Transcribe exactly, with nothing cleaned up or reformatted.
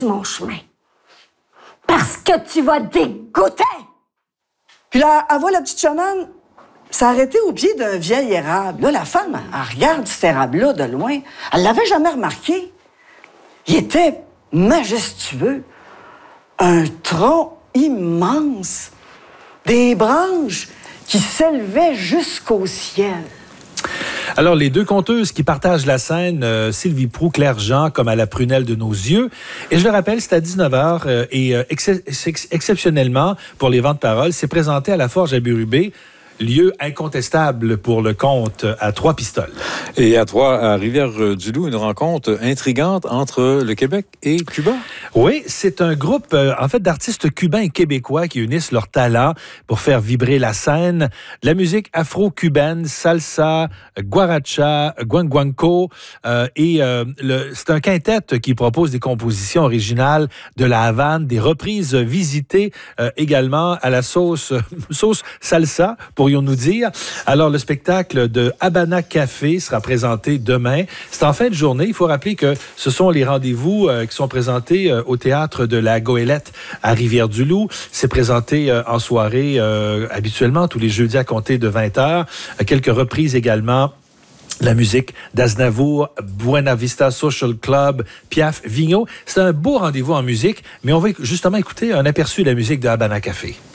mon chemin. Parce que tu vas dégoûter! Puis là, elle voit la petite chamane s'arrêter au pied d'un vieil érable. Là, la femme, elle regarde cet érable-là de loin. Elle l'avait jamais remarqué. Il était majestueux. Un tronc immense. Des branches qui s'élevaient jusqu'au ciel. Alors, les deux conteuses qui partagent la scène, euh, Sylvie Proulx, Claire Jean, comme à la prunelle de nos yeux. Et je le rappelle, c'est à dix-neuf heures euh, et euh, ex- ex- exceptionnellement, pour les vents de parole, c'est présenté à la Forge à Bérubé, lieu incontestable pour le conte à Trois-Pistoles. Et à Trois, à Rivière-du-Loup, une rencontre intrigante entre le Québec et Cuba. Oui, c'est un groupe, euh, en fait, d'artistes cubains et québécois qui unissent leurs talents pour faire vibrer la scène. La musique afro-cubaine, salsa, guaracha, guanguanco, euh, et euh, le, c'est un quintet qui propose des compositions originales de la Havane, des reprises visitées euh, également à la sauce, sauce salsa, pourrions-nous dire. Alors, le spectacle de Habana Café sera présenté demain. C'est en fin de journée. Il faut rappeler que ce sont les rendez-vous euh, qui sont présentés euh, au théâtre de la Goélette à Rivière-du-Loup. C'est présenté euh, en soirée euh, habituellement tous les jeudis à compter de vingt heures. Euh, quelques reprises également. La musique d'Aznavour, Buena Vista Social Club, Piaf, Vigneault. C'est un beau rendez-vous en musique, mais on va justement écouter un aperçu de la musique de Habana Café.